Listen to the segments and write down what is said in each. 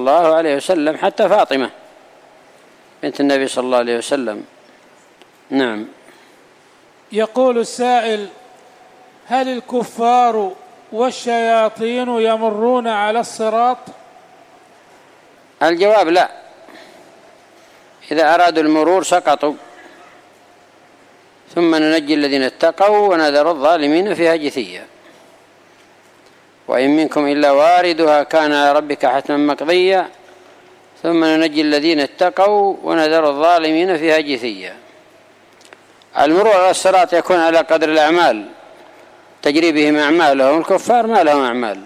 الله عليه وسلم حتى فاطمة بنت النبي صلى الله عليه وسلم. نعم. يقول السائل: هل الكفار والشياطين يمرون على الصراط؟ الجواب لا، إذا أرادوا المرور سقطوا، ثم ننجي الذين اتقوا ونذر الظالمين فيها جثيا. وإن منكم إلا واردها كان على ربك حتما مقضيا ثم ننجي الذين اتقوا ونذر الظالمين فيها جثيا. المرور على الصراط يكون على قدر الأعمال تجري بهم أعمالهم، الكفار ما لهم أعمال،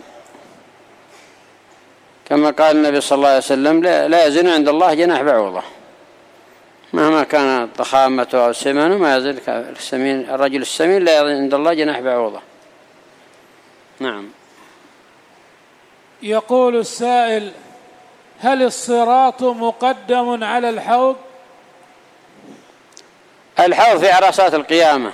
كما قال النبي صلى الله عليه وسلم: لا يزن عند الله جناح بعوضة، مهما كان ضخامته أو سمنه ما يزن الرجل السمين لا يزن عند الله جناح بعوضة. نعم. يقول السائل: هل الصراط مقدم على الحوض؟ الحوض في عرصات القيامة،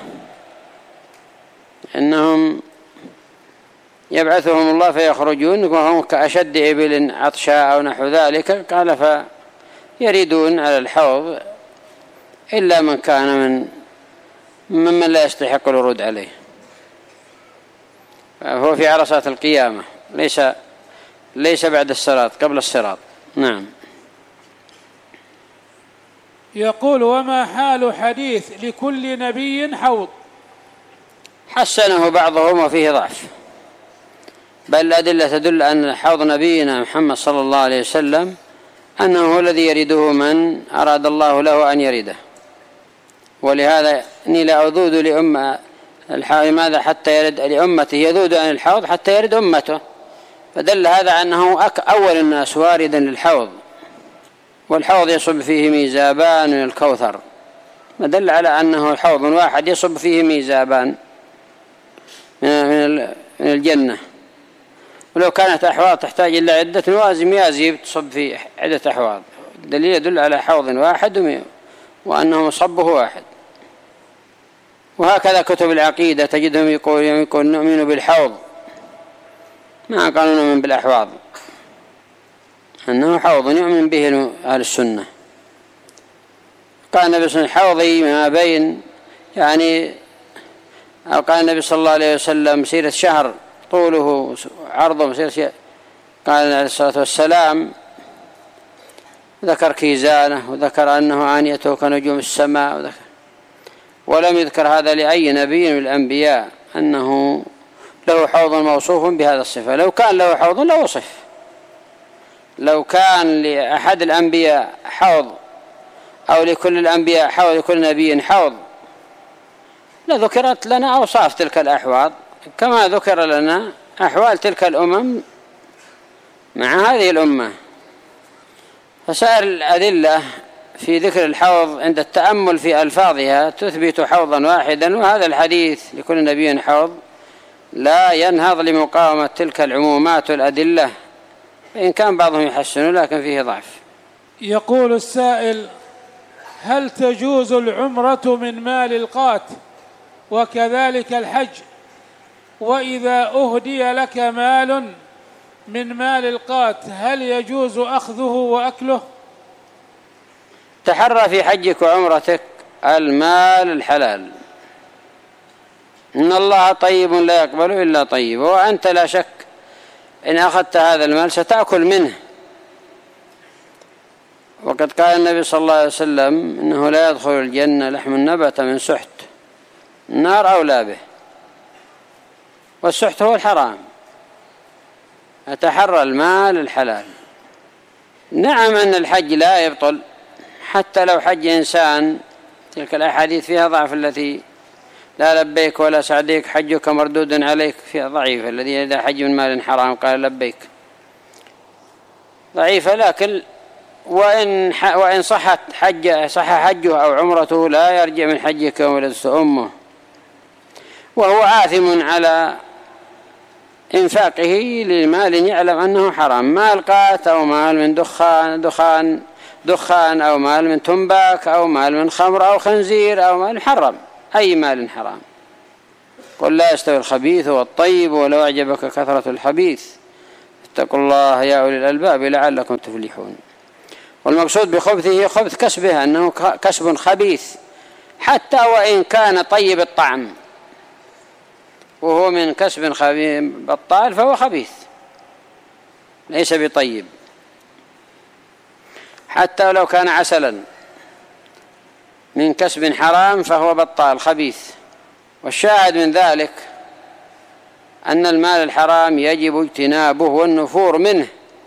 إنهم يبعثهم الله فيخرجون وهم كأشد إبل عطشاء أو نحو ذلك، قال فيريدون على الحوض إلا من كان ممن لا يستحق الورود عليه، فهو في عرصات القيامة، ليس بعد الصراط، قبل الصراط. نعم. يقول: وما حال حديث لكل نبي حوض؟ حسنه بعضهم وفيه ضعف، بل الأدلة تدل أن حوض نبينا محمد صلى الله عليه وسلم أنه هو الذي يرده من أراد الله له أن يرده، ولهذا إني لا أذود لماذا حتى يرد لأمته، يذود عن الحوض حتى يرد أمته، فدل هذا أنه أول الناس واردا للحوض، والحوض يصب فيه ميزابان من الكوثر، فدل على أنه حوض واحد يصب فيه ميزابان من الجنة. ولو كانت أحواض تحتاج إلى عدة ميازيب تصب في عدة أحواض، الدليل يدل على حوض واحد وأنه مصبه واحد. وهكذا كتب العقيدة تجدهم يقول نؤمن بالحوض، ما قالوا نؤمن بالأحواض، أنه حوض يؤمن به أهل السنة. قال النبي صلى الله عليه وسلم: حوضي ما بين، يعني أو قال النبي صلى الله عليه وسلم: مسيرة شهر طوله عرضه مسيرة، قال عليه الصلاة والسلام، ذكر كيزانه وذكر أنه آنيته كنجوم السماء، ولم يذكر هذا لأي نبي من الأنبياء أنه له حوض موصوف بهذا الصفة. لو كان له حوض لوصف، لو كان لأحد الأنبياء حوض أو لكل الأنبياء حوض، لكل نبي حوض، لذكرت لنا أوصاف تلك الأحواض كما ذكر لنا أحوال تلك الأمم مع هذه الأمة. فسائر الأدلة في ذكر الحوض عند التأمل في ألفاظها تثبت حوضا واحدا، وهذا الحديث لكل نبي حوض لا ينهض لمقاومة تلك العمومات والأدلة، إن كان بعضهم يحسن لكن فيه ضعف. يقول السائل: هل تجوز العمرة من مال القات وكذلك الحج؟ وإذا أهدي لك مال من مال القات هل يجوز أخذه وأكله؟ تحرى في حجك وعمرتك المال الحلال، إن الله طيب لا يقبل إلا طيب، وأنت لا شك إن أخذت هذا المال ستأكل منه. وقد قال النبي صلى الله عليه وسلم: إنه لا يدخل الجنة لحم نبت من سحت، النار أولى به، والسحت هو الحرام. أتحرى المال الحلال. نعم أن الحج لا يبطل حتى لو حج إنسان، تلك الأحاديث فيها ضعف، التي لا لبيك ولا سعديك حجك مردود عليك، فيها ضعيف، الذي إذا حج من مال حرام قال لبيك، ضعيفة. لكن وإن صح حجه أو عمرته لا يرجع من حجك وولدته أمه، وهو آثم على إنفاقه لمال يعلم أنه حرام، مال قات أو مال من دخان أو مال من تنباك أو مال من خمر أو خنزير أو مال حرام، أي مال حرام. قل لا يستوي الخبيث والطيب ولو أعجبك كثرة الحبيث فاتقوا الله يا أولي الألباب لعلكم تفلحون. والمقصود بخبثه خبث كسبه، أنه كسب خبيث حتى وإن كان طيب الطعم، وهو من كسب خبيث بطال فهو خبيث ليس بطيب، حتى لو كان عسلا من كسب حرام فهو بطال خبيث. والشاهد من ذلك أن المال الحرام يجب اجتنابه والنفور منه،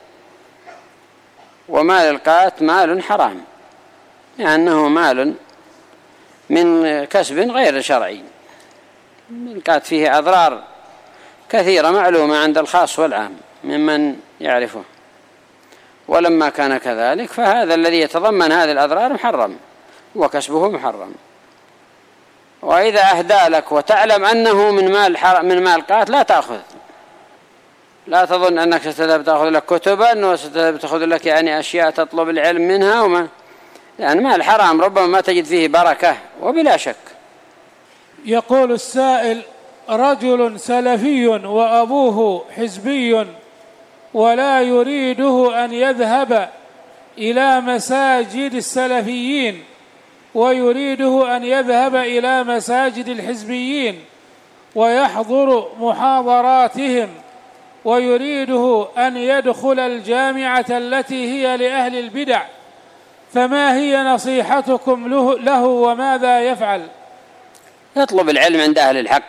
ومال القات مال حرام لأنه مال من كسب غير شرعي. القات فيه أضرار كثيرة معلومة عند الخاص والعام ممن يعرفه، ولما كان كذلك فهذا الذي يتضمن هذه الأضرار محرم وكسبه محرم. وإذا أهدى لك وتعلم أنه من مال قات لا تأخذ، لا تظن أنك ستذهب تأخذ لك كتبا وستذهب تأخذ لك يعني أشياء تطلب العلم منها وما، يعني مال حرام ربما ما تجد فيه بركة وبلا شك. يقول السائل: رجل سلفي وأبوه حزبي ولا يريده أن يذهب إلى مساجد السلفيين ويريده أن يذهب إلى مساجد الحزبيين ويحضر محاضراتهم، ويريده أن يدخل الجامعة التي هي لأهل البدع، فما هي نصيحتكم له وماذا يفعل؟ يطلب العلم عند أهل الحق.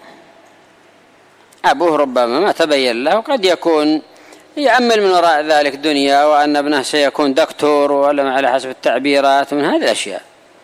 أبوه ربما ما تبين له، قد يكون يأمل من وراء ذلك دنيا، وأن ابنه سيكون دكتور ولا على حسب التعبيرات من هذه الأشياء،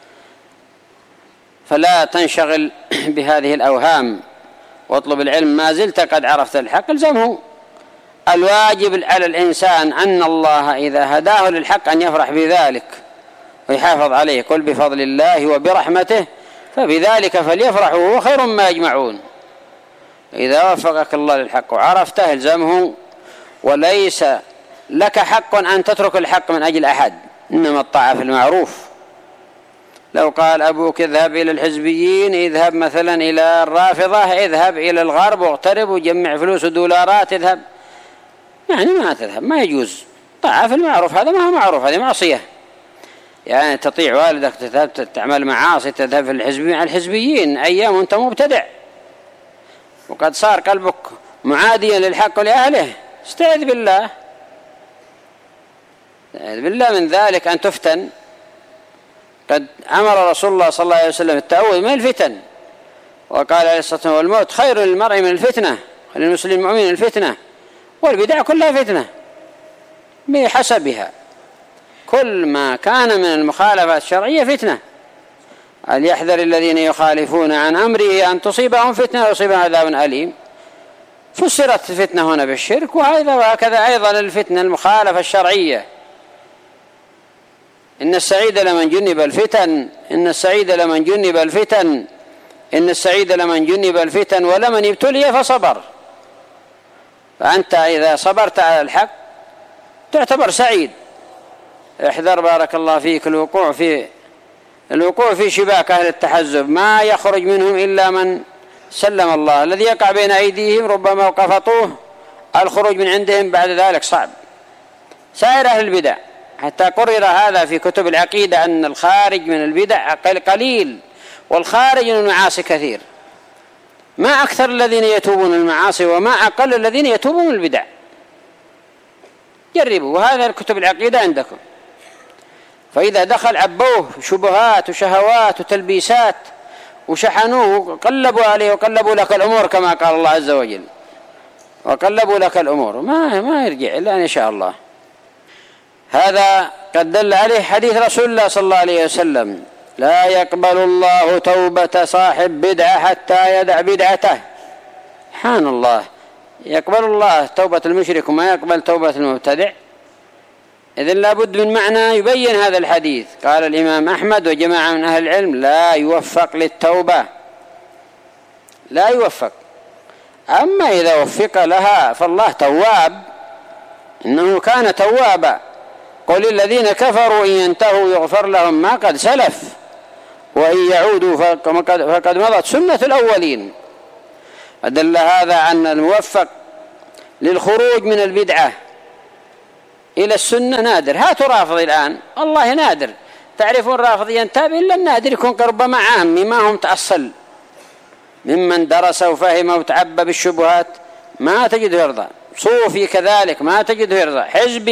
فلا تنشغل بهذه الأوهام واطلب العلم. ما زلت قد عرفت الحق الزمه. الواجب على الإنسان أن الله إذا هداه للحق أن يفرح بذلك ويحافظ عليه. قل بفضل الله وبرحمته فبذلك فليفرحوا وهو خير ما يجمعون. إذا وفقك الله للحق وعرفته الزمه، وليس لك حق أن تترك الحق من أجل أحد، إنما الطاعة في المعروف. لو قال أبوك اذهب إلى الحزبيين، اذهب مثلا إلى الرافضة، اذهب إلى الغرب واغترب وجمع فلوس ودولارات، اذهب، يعني ما تذهب، ما يجوز. طاعة في المعروف هذا ما هو معروف، هذه معصية. يعني تطيع والدك، تذهب تعمل معاصي، تذهب في الحزبيين أيام وأنت مبتدع وقد صار قلبك معاديا للحق ولأهله، استعذ بالله. استعذ بالله من ذلك أن تفتن. قد أمر رسول الله صلى الله عليه وسلم التأوذ من الفتن، وقال عليه الصلاة والسلام: والموت خير للمرء من الفتنة، وللمسلم المؤمن الفتنة. والبدع كلها فتنة بحسبها، كل ما كان من المخالفات الشرعية فتنة. ليحذر الذين يخالفون عن أمره أن تصيبهم فتنة ويصيبهم عذاب أليم. فسرت الفتنة هنا بالشرك، وهكذا أيضا الفتنة المخالفة الشرعية. إن السعيد لمن جنب الفتن، إن السعيد لمن جنب الفتن، إن السعيد لمن جنب الفتن ولمن ابتلي فصبر. فأنت إذا صبرت على الحق تعتبر سعيد. احذر بارك الله فيك الوقوع في شباك أهل التحزب، ما يخرج منهم إلا من سلم الله. الذي يقع بين أيديهم ربما وقفطوه، الخروج من عندهم بعد ذلك صعب. سائر أهل البدع، حتى قرر هذا في كتب العقيدة أن الخارج من البدع قليل والخارج من المعاصي كثير. ما أكثر الذين يتوبون المعاصي وما أقل الذين يتوبون البدع. جربوا، وهذا الكتب العقيدة عندكم. فإذا دخل عبوه شبهات وشهوات وتلبيسات وشحنوه وقلبوا عليه وقلبوا لك الأمور كما قال الله عز وجل، وقلبوا لك الأمور، ما يرجع إلا أن يشاء الله. هذا قد دل عليه حديث رسول الله صلى الله عليه وسلم: لا يقبل الله توبة صاحب بدعة حتى يدع بدعته. سبحان الله، يقبل الله توبة المشرك وما يقبل توبة المبتدع. إذن لابد من معنى يبين هذا الحديث. قال الإمام أحمد وجماعة من أهل العلم: لا يوفق للتوبة، لا يوفق. أما إذا وفق لها فالله تواب، إنه كان توابا. قل الذين كفروا إن ينتهوا يغفر لهم ما قد سلف وإن يعودوا فقد مضت سنة الأولين. أدل هذا أن الموفق للخروج من البدعة إلى السنة نادر. هاتوا رافضي الآن، والله نادر تعرفون رافضي ينتاب إلا النادر يكون ربما عامي ما هم تأصل ممن درس وفهم وتعبى بالشبهات، ما تجده يرضى. صوفي كذلك ما تجده يرضى.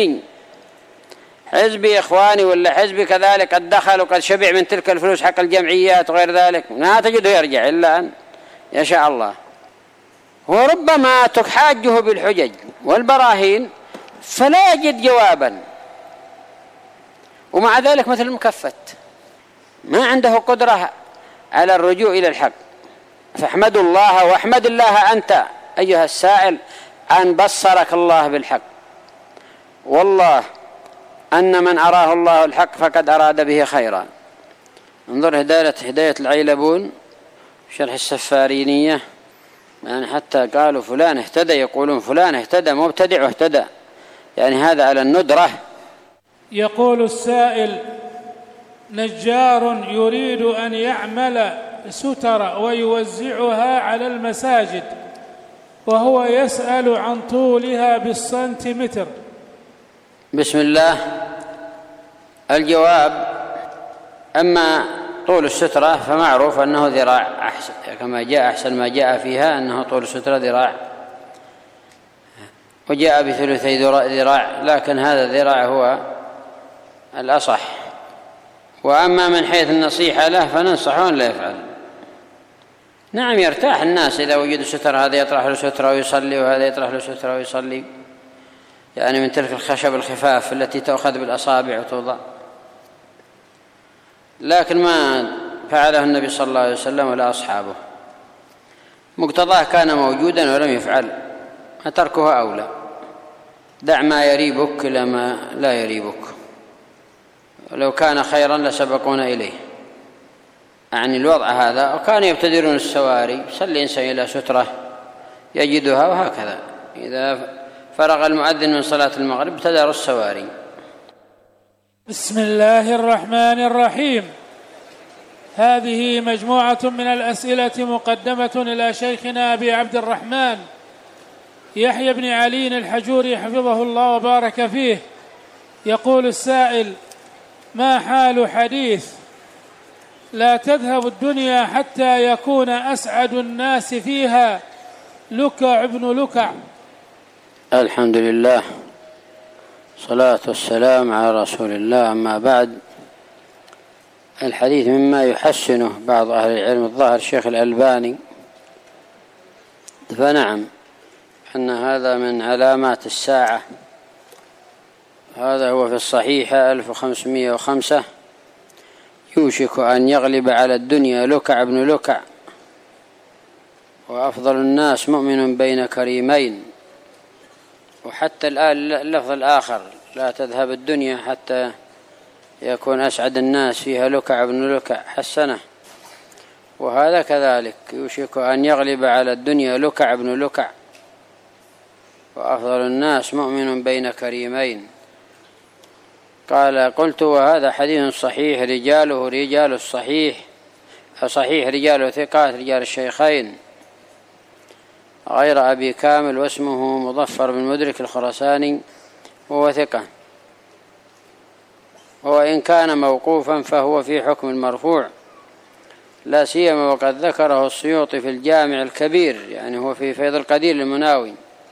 حزبي إخواني ولا حزبي كذلك قد دخل وقد شبع من تلك الفلوس حق الجمعيات وغير ذلك، ما تجده يرجع إلا أن يشاء الله. وربما تحاجه بالحجج والبراهين فلا يجد جوابا، ومع ذلك مثل المكفت ما عنده قدرة على الرجوع إلى الحق. فاحمدوا الله واحمد الله أنت أيها السائل أن بصرك الله بالحق. والله أن من أراه الله الحق فقد أراد به خيرا. انظر هداية العيلبون شرح السفارينية، يعني حتى قالوا فلان اهتدى، يقولون فلان اهتدى مبتدع واهتدى، يعني هذا على الندرة. يقول السائل: نجار يريد أن يعمل ستر ويوزعها على المساجد وهو يسأل عن طولها بالسنتيمتر. بسم الله. الجواب: أما طول السترة فمعروف أنه ذراع، أحسن كما جاء أحسن ما جاء فيها أنه طول السترة ذراع، وجاء بثلثي ذراع، لكن هذا الذراع هو الأصح. وأما من حيث النصيحة له فننصحه أن لا يفعل. نعم يرتاح الناس إذا وجدوا ستر، هذا يطرح له سترة ويصلي وهذا يطرح له سترة ويصلي، يعني من تلك الخشب الخفاف التي تأخذ بالأصابع وتوضع، لكن ما فعله النبي صلى الله عليه وسلم ولا أصحابه. مقتضاه كان موجودا ولم يفعل، فتركه أولى. دع ما يريبك إلى ما لا يريبك، ولو كان خيرا لسبقونا إليه. يعني الوضع هذا، وكانوا يبتدرون السواري، يصلي إنسان إلى سترة يجدها، وهكذا إذا فرغ المؤذن من صلاة المغرب ابتدروا السواري. بسم الله الرحمن الرحيم. هذه مجموعة من الأسئلة مقدمة إلى شيخنا أبي عبد الرحمن يحيى بن علي الحجوري حفظه الله وبارك فيه. يقول السائل: ما حال حديث لا تذهب الدنيا حتى يكون أسعد الناس فيها لكع ابن لكع؟ الحمد لله، صلاة والسلام على رسول الله. أما بعد، الحديث مما يحسنه بعض أهل العلم، الظاهر الشيخ الألباني، فنعم أن هذا من علامات الساعة. هذا هو في الصحيحة 1505: يوشك أن يغلب على الدنيا لكع ابن لكع، وأفضل الناس مؤمن بين كريمين. وحتى الآن اللفظ الآخر: لا تذهب الدنيا حتى يكون أسعد الناس فيها لكع ابن لكع، حسنه. وهذا كذلك: يوشك أن يغلب على الدنيا لكع ابن لكع، وأفضل الناس مؤمن بين كريمين. قال: قلت: وهذا حديث صحيح، رجاله رجال الصحيح، صحيح رجاله ثقات رجال الشيخين غير أبي كامل، واسمه مظفر بن مدرك الخرساني، وهو ثقة. وإن كان موقوفا فهو في حكم المرفوع، لا سيما وقد ذكره السيوطي في الجامع الكبير، يعني هو في فيض القدير المناوي،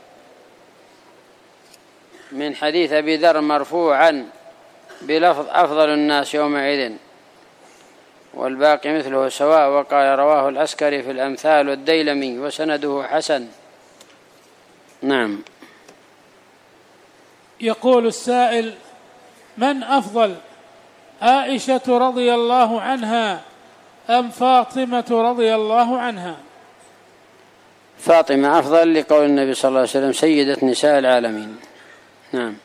من حديث أبي ذر مرفوعا بلفظ أفضل الناس يومئذ، والباقي مثله سواء. وقال: رواه العسكري في الأمثال والديلمي وسنده حسن. نعم. يقول السائل: من أفضل، عائشة رضي الله عنها أم فاطمة رضي الله عنها؟ فاطمة أفضل، لقول النبي صلى الله عليه وسلم: سيدة نساء العالمين. نعم.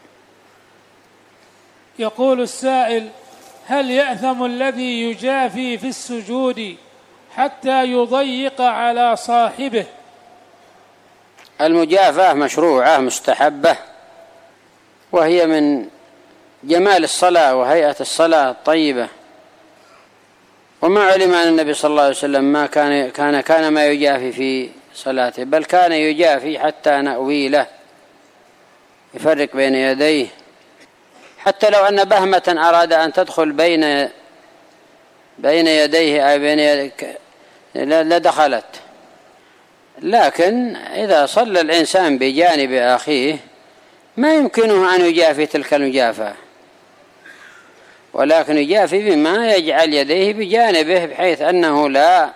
يقول السائل: هل يأثم الذي يجافي في السجود حتى يضيق على صاحبه؟ المجافاة مشروعة مستحبة، وهي من جمال الصلاة وهيئة الصلاة الطيبة. وما علم أن النبي صلى الله عليه وسلم ما كان ما يجافي في صلاته، بل كان يجافي حتى نأوي له يفرق بين يديه، حتى لو أن بهمة أراد أن تدخل بين يديه أي بين يديك لدخلت. لكن إذا صلى الإنسان بجانب أخيه ما يمكنه أن يجافي تلك المجافاة، ولكن يجافي بما يجعل يديه بجانبه بحيث أنه لا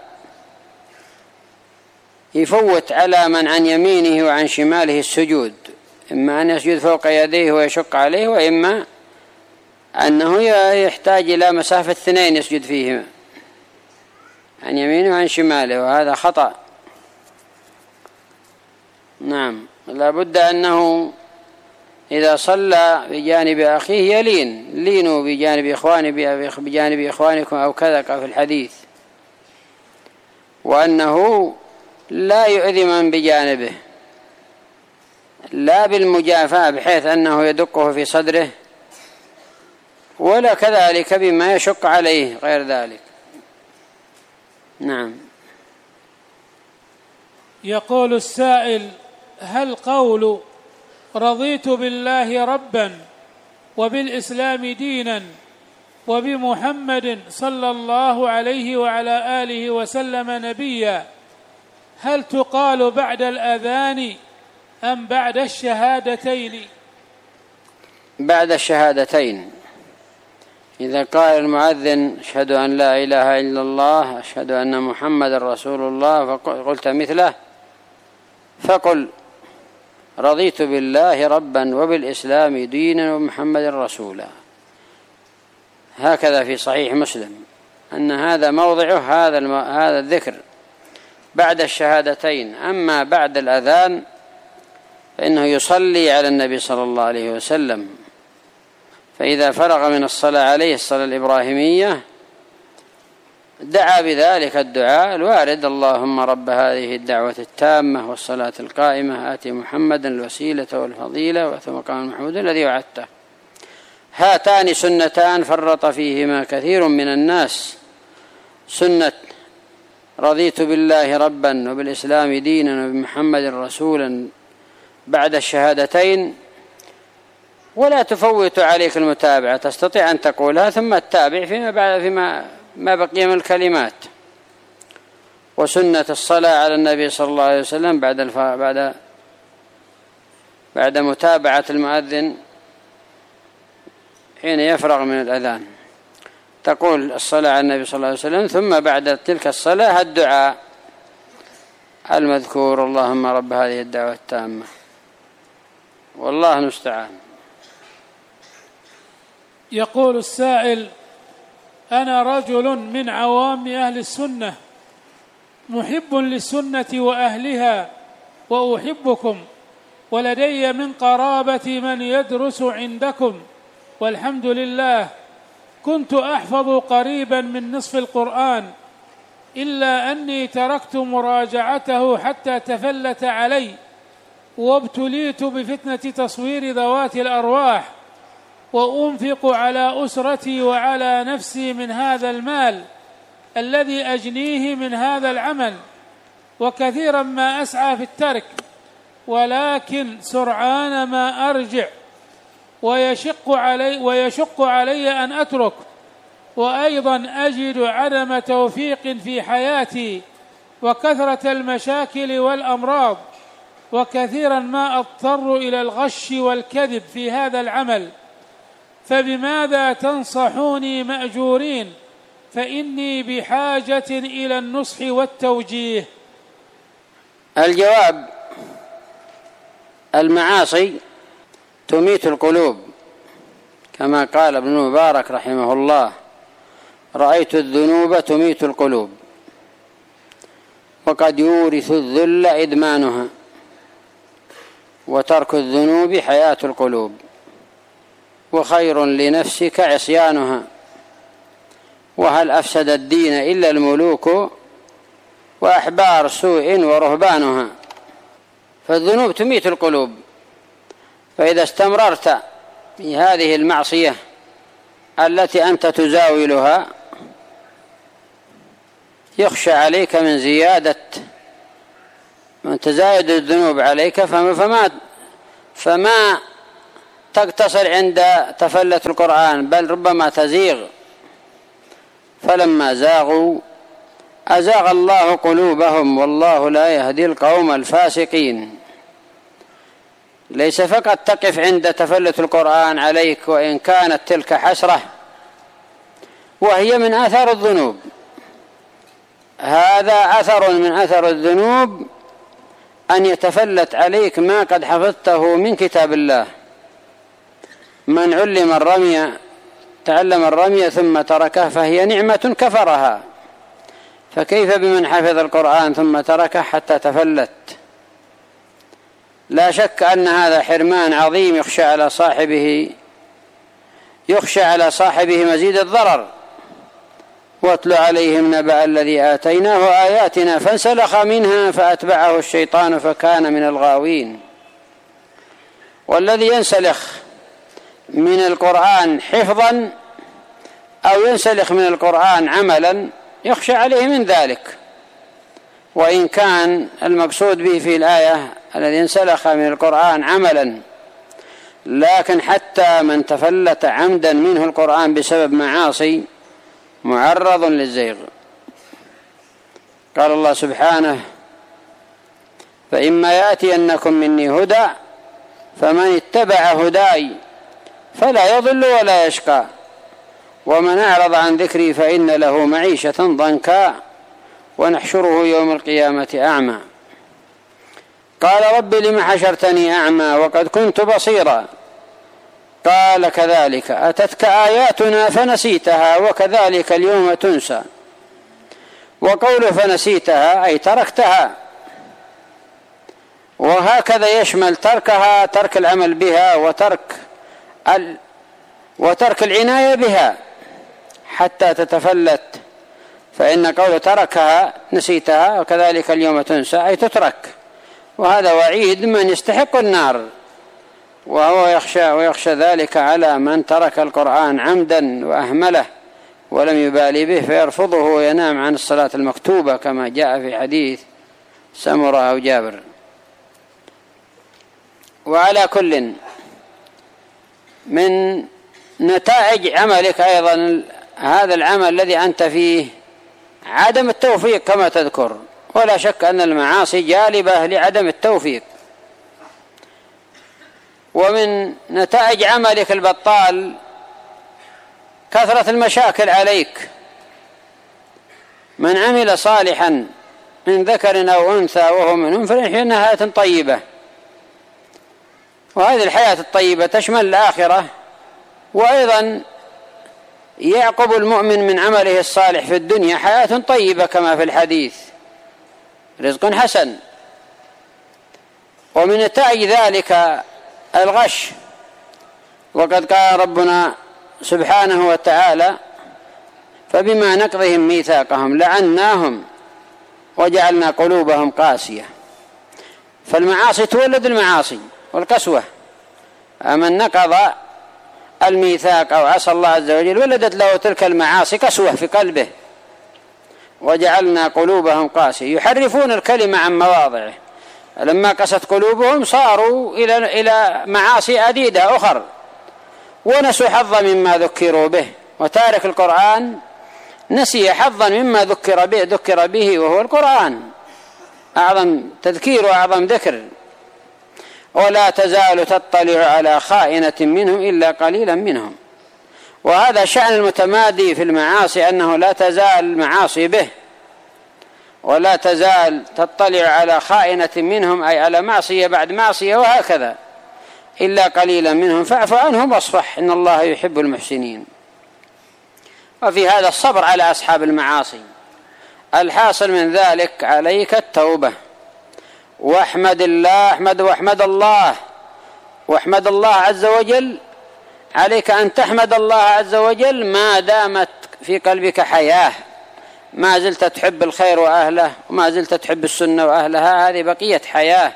يفوت على من عن يمينه وعن شماله السجود، إما أن يسجد فوق يديه ويشق عليه، وإما أنه يحتاج إلى مسافة 2 يسجد فيهما عن يمينه وعن شماله، وهذا خطأ. نعم، لا بد أنه إذا صلى بجانب أخيه لينوا بجانب إخوانكم أو كذا في الحديث، وأنه لا يؤذي من بجانبه لا بالمجافاة بحيث أنه يدقه في صدره، ولا كذلك بما يشق عليه غير ذلك. نعم. يقول السائل: هل قول رضيت بالله ربا وبالإسلام دينا وبمحمد صلى الله عليه وعلى آله وسلم نبيا هل تقال بعد الأذان أم بعد الشهادتين؟ بعد الشهادتين. إذا قال المؤذن أشهد أن لا إله إلا الله أشهد أن محمد رسول الله فقلت مثله، فقل رضيت بالله ربا وبالإسلام دينا ومحمد رسولا. هكذا في صحيح مسلم أن هذا موضعه هذا الذكر بعد الشهادتين. أما بعد الأذان فإنه يصلي على النبي صلى الله عليه وسلم، فإذا فرغ من الصلاة عليه الصلاة الإبراهيمية دعا بذلك الدعاء الوارد: اللهم رب هذه الدعوة التامة والصلاة القائمة آت محمدا الوسيلة والفضيلة وبعثه مقام محمود الذي وعدته. هاتان سنتان فرط فيهما كثير من الناس: سنة رضيت بالله ربا وبالإسلام دينا وبمحمد رسولا بعد الشهادتين، ولا تفوت عليك المتابعة، تستطيع أن تقولها ثم تتابع فيما بقي من الكلمات. وسنة الصلاة على النبي صلى الله عليه وسلم بعد متابعة المؤذن حين يفرغ من الأذان، تقول الصلاة على النبي صلى الله عليه وسلم، ثم بعد تلك الصلاة الدعاء المذكور: اللهم رب هذه الدعوة التامة. والله المستعان. يقول السائل: أنا رجل من عوام أهل السنة محب للسنة وأهلها وأحبكم، ولدي من قرابة من يدرس عندكم والحمد لله، كنت أحفظ قريبا من نصف القرآن، إلا أني تركت مراجعته حتى تفلت علي، وابتليت بفتنة تصوير ذوات الأرواح، وأنفق على أسرتي وعلى نفسي من هذا المال الذي أجنيه من هذا العمل، وكثيرا ما أسعى في الترك، ولكن سرعان ما أرجع ويشق علي أن أترك، وأيضا أجد عدم توفيق في حياتي وكثرة المشاكل والأمراض، وكثيرا ما أضطر إلى الغش والكذب في هذا العمل، فبماذا تنصحوني مأجورين؟ فإني بحاجة إلى النصح والتوجيه. الجواب: المعاصي تميت القلوب، كما قال ابن مبارك رحمه الله: رأيت الذنوب تميت القلوب، وقد يورث الذل إدمانها، وترك الذنوب حياة القلوب، وخير لنفسك عصيانها، وهل أفسد الدين إلا الملوك وأحبار سوء ورهبانها. فالذنوب تميت القلوب، فإذا استمررت في هذه المعصية التي أنت تزاولها يخشى عليك من تزايد الذنوب عليك، فما تقتصر عند تفلت القرآن، بل ربما تزيغ. فلما زاغوا أزاغ الله قلوبهم والله لا يهدي القوم الفاسقين. ليس فقط تقف عند تفلت القرآن عليك، وإن كانت تلك حسرة وهي من آثار الذنوب، هذا أثر من أثر الذنوب أن يتفلت عليك ما قد حفظته من كتاب الله. من تعلم الرمي ثم تركه فهي نعمة كفرها، فكيف بمن حفظ القرآن ثم تركه حتى تفلت؟ لا شك أن هذا حرمان عظيم يخشى على صاحبه مزيد الضرر. واتل عليهم نبأ الذي آتيناه آياتنا فانسلخ منها فأتبعه الشيطان فكان من الغاوين. والذي ينسلخ من القرآن حفظا أو ينسلخ من القرآن عملا يخشى عليه من ذلك، وإن كان المقصود به في الآية الذي انسلخ من القرآن عملا، لكن حتى من تفلت عمدا منه القرآن بسبب معاصي معرض للزيغ. قال الله سبحانه: فإما يأتينكم مني هدى فمن اتبع هداي فلا يضل ولا يشقى ومن أعرض عن ذكري فإن له معيشة ضنكا ونحشره يوم القيامة أعمى. قال: رب لم حشرتني أعمى وقد كنت بصيرا. قال: كذلك أتتك آياتنا فنسيتها وكذلك اليوم تنسى. وقوله فنسيتها أي تركتها، وهكذا يشمل تركها، ترك العمل بها وترك العناية بها حتى تتفلت. فإن قوله تركها نسيتها وكذلك اليوم تنسى أي تترك، وهذا وعيد من يستحق النار، وهو يخشى ذلك على من ترك القرآن عمدا وأهمله ولم يبالي به فيرفضه وينام عن الصلاة المكتوبة كما جاء في حديث سمرة أو جابر. وعلى كل من نتائج عملك أيضا هذا العمل الذي أنت فيه عدم التوفيق كما تذكر، ولا شك أن المعاصي جالبة لعدم التوفيق. ومن نتائج عملك البطال كثرة المشاكل عليك. من عمل صالحا من ذكر أو أنثى وهو مؤمن فليحيينها حياة طيبة، وهذه الحياة الطيبة تشمل الآخرة، وأيضا يعقب المؤمن من عمله الصالح في الدنيا حياة طيبة كما في الحديث، رزق حسن. ومن نتائج ذلك الغش، وقد قال ربنا سبحانه وتعالى: فبما نقضهم ميثاقهم لعناهم وجعلنا قلوبهم قاسية. فالمعاصي تولد المعاصي والقسوة. من نقض الميثاق أو عصى الله عز وجل ولدت له تلك المعاصي قسوة في قلبه. وجعلنا قلوبهم قاسية، يحرفون الكلمة عن مواضعه. لما قست قلوبهم صاروا إلى معاصي عديدة أخر، ونسوا حظا مما ذكروا به. وتارك القرآن نسي حظا مما ذكر به وهو القرآن، أعظم تذكير وأعظم ذكر. ولا تزال تطلع على خائنة منهم إلا قليلا منهم. وهذا شأن المتمادي في المعاصي، أنه لا تزال المعاصي به، ولا تزال تطلع على خائنة منهم أي على معصية بعد معصية، وهكذا إلا قليلا منهم فاعف عنهم واصفح إن الله يحب المحسنين. وفي هذا الصبر على أصحاب المعاصي. الحاصل من ذلك عليك التوبة، واحمد الله عز وجل. عليك أن تحمد الله عز وجل ما دامت في قلبك حياة، ما زلت تحب الخير وأهله، وما زلت تحب السنة وأهلها، هذه بقية حياة،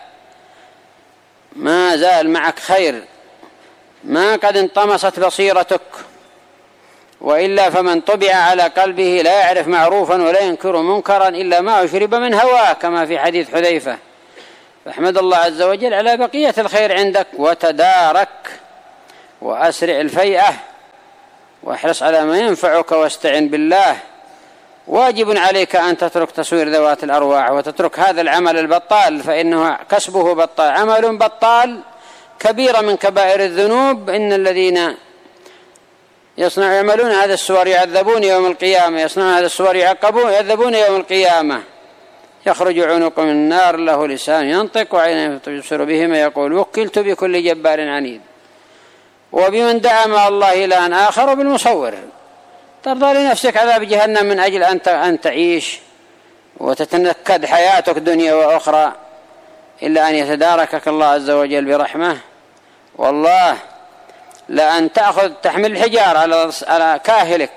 ما زال معك خير، ما قد انطمست بصيرتك. وإلا فمن طبع على قلبه لا يعرف معروفا ولا ينكر منكرا إلا ما أشرب من هواه كما في حديث حذيفة. فاحمد الله عز وجل على بقية الخير عندك، وتدارك وأسرع الفيئة واحرص على ما ينفعك واستعن بالله. واجب عليك أن تترك تصوير ذوات الأرواح وتترك هذا العمل البطال، فإنه كسبه بطال، عمل بطال، كبيرة من كبائر الذنوب. إن الذين يعملون هذا الصور يعذبون يوم القيامة، يصنعون هذا الصور يعذبون يوم القيامة. يخرج عنق من النار، له لسان ينطق وعين يبصر بهما، يقول وكلت بكل جبار عنيد وبمن دعا مع الله إلها آخر بالمصور. ترضى لنفسك عذاب جهنم من أجل أن تعيش وتتنكد حياتك دنيا وأخرى، إلا أن يتداركك الله عز وجل برحمة. والله لأن تحمل الحجار على كاهلك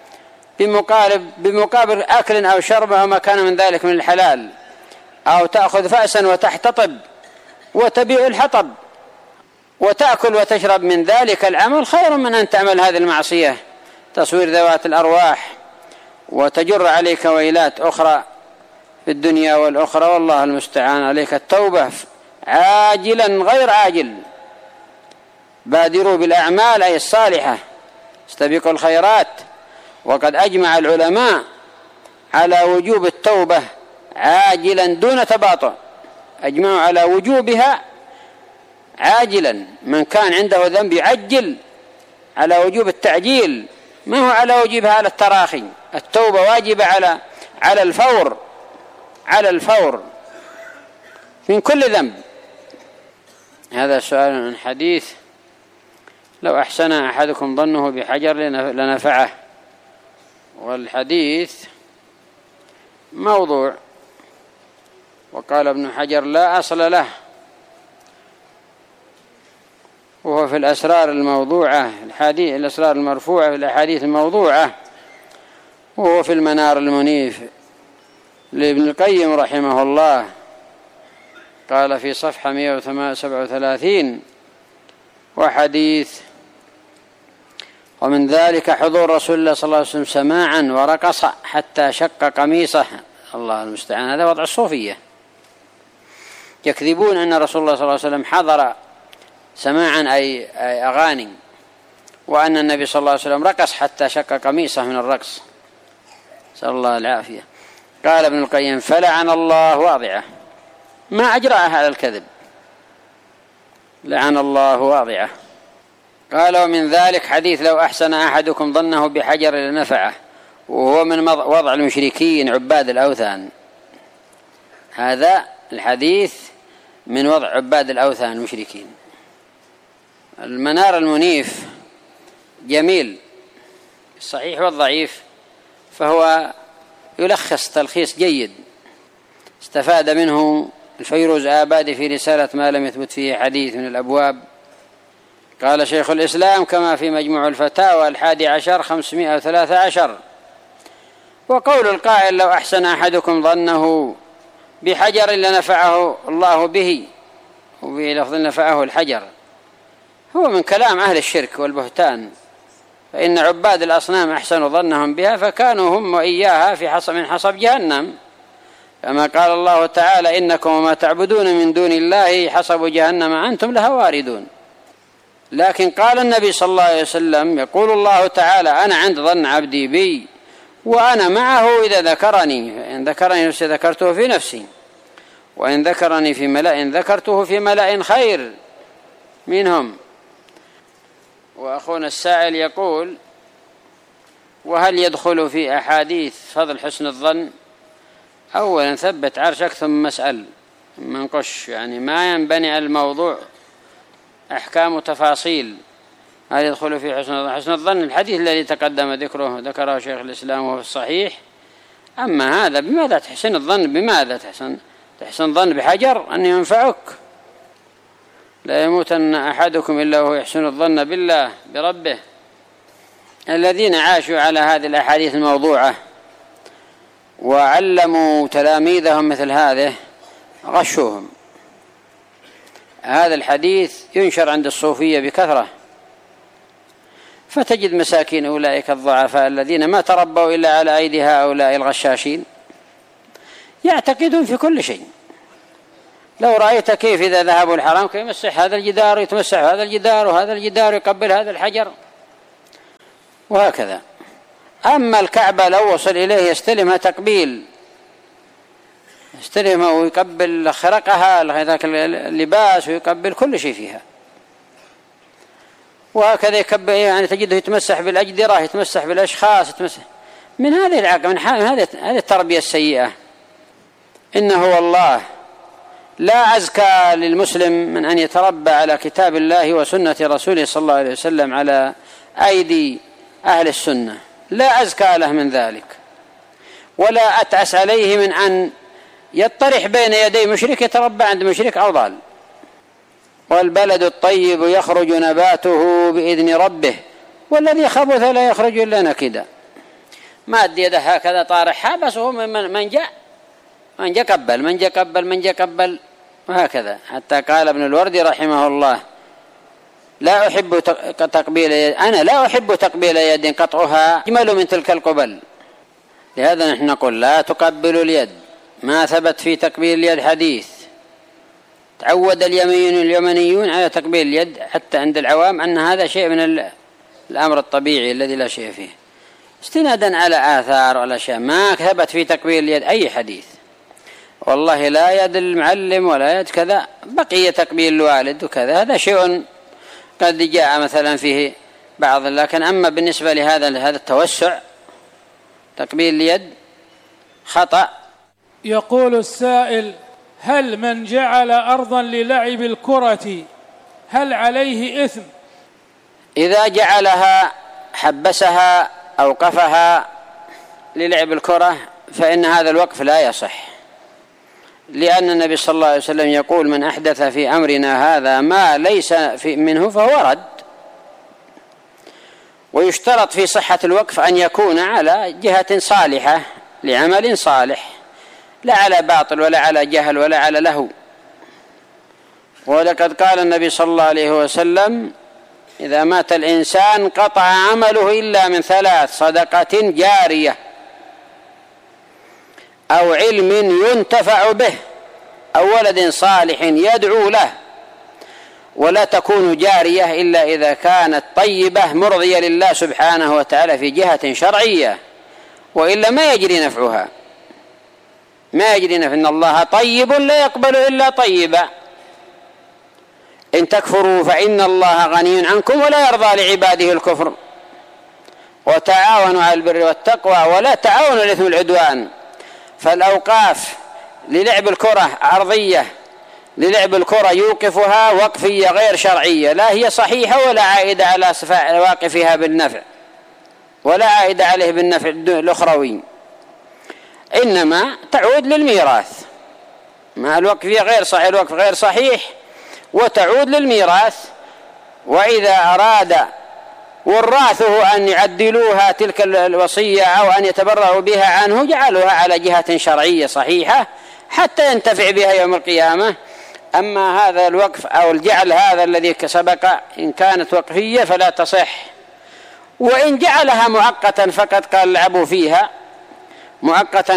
بمقابل أكل أو شرب أو ما كان من ذلك من الحلال، أو تأخذ فأسا وتحتطب وتبيع الحطب وتأكل وتشرب من ذلك العمل، خير من أن تعمل هذه المعصية تصوير ذوات الأرواح وتجر عليك ويلات أخرى في الدنيا والأخرى. والله المستعان. عليك التوبة عاجلا غير عاجل. بادروا بالأعمال أي الصالحة، استبقوا الخيرات. وقد أجمع العلماء على وجوب التوبة عاجلا دون تباطؤ، أجمعوا على وجوبها عاجلا. من كان عنده ذنب يعجل على وجوب التعجيل، ما هو على وجوبها على التراخي. التوبة واجبة على الفور من كل ذنب. هذا سؤال عن حديث لو أحسن أحدكم ظنه بحجر لنفعه، والحديث موضوع. وقال ابن حجر لا أصل له، وهو في الأسرار الموضوعة، الأسرار المرفوعة في الأحاديث الموضوعة، وهو في المنار المنيف لابن القيم رحمه الله. قال في صفحة 137 وحديث ومن ذلك حضور رسول الله صلى الله عليه وسلم سماعا ورقص حتى شق قميصه. الله المستعان. هذا وضع الصوفية، يكذبون أن رسول الله صلى الله عليه وسلم حضر سماعا أي أغاني، وأن النبي صلى الله عليه وسلم رقص حتى شق قميصه من الرقص، نسأل الله العافية. قال ابن القيم فلعن الله واضعه، ما أجرأها على الكذب، لعن الله واضعه. قال ومن ذلك حديث لو أحسن أحدكم ظنه بحجر لنفعه، وهو من وضع المشركين عباد الأوثان. هذا الحديث من وضع عباد الأوثان المشركين. المنار المنيف جميل، الصحيح والضعيف، فهو يلخص تلخيص جيد استفاد منه الفيروز آبادي في رسالة ما لم يثبت فيه حديث من الأبواب. قال شيخ الإسلام كما في مجموع الفتاوى 11 513. وقول القائل لو أحسن أحدكم ظنه بحجر لنفعه الله به، وبلفظ نفعه الحجر، هو من كلام أهل الشرك والبهتان، فإن عباد الأصنام أحسنوا ظنهم بها فكانوا هم وإياها من حصب جهنم، كما قال الله تعالى إنكم وما تعبدون من دون الله حصب جهنم أنتم لها واردون. لكن قال النبي صلى الله عليه وسلم يقول الله تعالى أنا عند ظن عبدي بي وأنا معه إذا ذكرني، فإن ذكرني نفسي ذكرته في نفسي، وإن ذكرني في ملأ ذكرته في ملأ خير منهم. وأخونا السائل يقول وهل يدخل في أحاديث فضل حسن الظن؟ أولا ثبت عرشك ثم اسأل من قش، يعني ما ينبني على الموضوع أحكام وتفاصيل. هل يدخل في حسن الظن الحديث الذي تقدم ذكره شيخ الإسلام وهو الصحيح. أما هذا بماذا تحسن الظن؟ بماذا تحسن ظن بحجر أن ينفعك؟ لا يموتن أحدكم إلا وهو يحسن الظن بالله بربه. الذين عاشوا على هذه الأحاديث الموضوعة وعلموا تلاميذهم مثل هذه غشوهم. هذا الحديث ينشر عند الصوفية بكثرة، فتجد مساكين أولئك الضعفاء الذين ما تربوا إلا على أيدي هؤلاء الغشاشين يعتقدون في كل شيء، لو رأيت كيف إذا ذهبوا الحرام كيف يمسح هذا الجدار ويتمسح هذا الجدار وهذا الجدار ويقبل هذا الحجر وهكذا. أما الكعبة لو وصل إليه يستلمها تقبيل، يستلمها ويقبل خرقها ذاك اللباس ويقبل كل شيء فيها، وهكذا يكبر يعني تجده يتمسح بالأجدرة، يتمسح بالأشخاص، يتمسح من هذه العقل، من هذه التربية السيئة. إنه والله لا أزكى للمسلم من أن يتربى على كتاب الله وسنة رسوله صلى الله عليه وسلم على أيدي أهل السنة، لا أزكى له من ذلك، ولا أتعس عليه من أن يطرح بين يدي مشرك يتربى عند مشرك أو ضال. والبلد الطيب يخرج نباته بإذن ربه والذي خبث لا يخرج إلا نكدا. ما أدي يده هكذا طارحها، بس هو من جاء قبل وهكذا. حتى قال ابن الوردي رحمه الله: لا أحب تقبيل يد، أنا لا أحب تقبيل يد قطعها أجمل من تلك القبل. لهذا نحن نقول لا تقبلوا اليد، ما ثبت في تقبيل اليد حديث. تعود اليمنيون على تقبيل اليد حتى عند العوام أن هذا شيء من الأمر الطبيعي الذي لا شيء فيه، استنادا على آثار ولا شيء. ما ثبت في تقبيل اليد أي حديث، والله لا يد المعلم ولا يد كذا، بقي تقبيل الوالد وكذا، هذا شيء قد جاء مثلا فيه بعض. لكن أما بالنسبة لهذا التوسع تقبيل اليد خطأ. يقول السائل: هل من جعل أرضا للعب الكرة هل عليه إثم؟ إذا جعلها حبسها أوقفها للعب الكرة فإن هذا الوقف لا يصح، لأن النبي صلى الله عليه وسلم يقول: من أحدث في أمرنا هذا ما ليس منه فهو رد. ويشترط في صحة الوقف أن يكون على جهة صالحة لعمل صالح، لا على باطل ولا على جهل ولا على لهو. ولقد قال النبي صلى الله عليه وسلم: إذا مات الإنسان قطع عمله إلا من ثلاث: صدقة جارية أو علم ينتفع به أو ولد صالح يدعو له. ولا تكون جارية إلا إذا كانت طيبة مرضية لله سبحانه وتعالى في جهة شرعية، وإلا ما يجري نفعها، ما يجري نفع. إن الله طيب لا يقبل إلا طيبا، إن تكفروا فإن الله غني عنكم ولا يرضى لعباده الكفر. وتعاونوا على البر والتقوى ولا تعاونوا على الإثم والعدوان. فالأوقاف للعب الكرة عرضية للعب الكرة يوقفها وقفية غير شرعية، لا هي صحيحة ولا عائدة على واقفها بالنفع ولا عائدة عليه بالنفع الأخروي، إنما تعود للميراث. ما الوقفية غير صحيح، الوقف غير صحيح وتعود للميراث. وإذا أراد وراثه أن يعدلوها تلك الوصية أو أن يتبرعوا بها عنه جعلوها على جهة شرعية صحيحة حتى ينتفع بها يوم القيامة. أما هذا الوقف أو الجعل هذا الذي سبق إن كانت وقفية فلا تصح. وإن جعلها مؤقتا فقد قال لعبوا فيها مؤقتا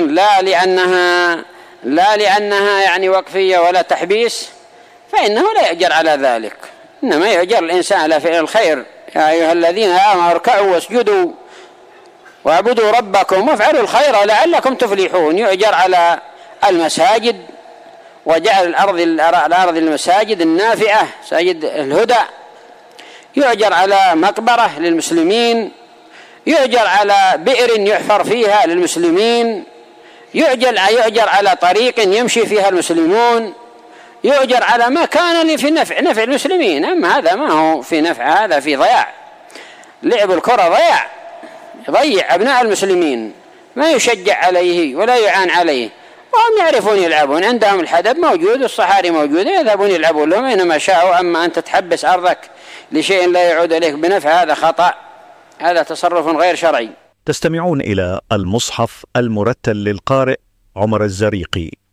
لا لأنها يعني وقفية ولا تحبيس، فإنه لا يؤجر على ذلك، إنما يؤجر الإنسان على فعل الخير. يا أيها الذين آمنوا اركعوا واسجدوا واعبدوا ربكم وافعلوا الخير لعلكم تفلحون. يؤجر على المساجد وجعل الأرض المساجد النافعة مساجد الهدى، يؤجر على مقبرة للمسلمين، يؤجر على بئر يحفر فيها للمسلمين، يؤجر على طريق يمشي فيها المسلمون، يؤجر على ما كان في نفع المسلمين. أما هذا ما هو في نفع، هذا في ضياع. لعب الكرة يضيع أبناء المسلمين، ما يشجع عليه ولا يعان عليه، وهم يعرفون يلعبون، عندهم الحدب موجود والصحاري موجودة يذهبون يلعبون لهم أينما شاءوا. أما أنت تحبس أرضك لشيء لا يعود إليك بنفع هذا خطأ، هذا تصرف غير شرعي. تستمعون إلى المصحف المرتل للقارئ عمر الزريقي.